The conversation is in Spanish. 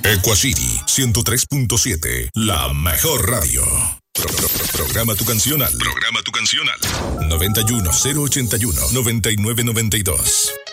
Equacity 103.7, la mejor radio. Programa tu canción al 91 081 9992.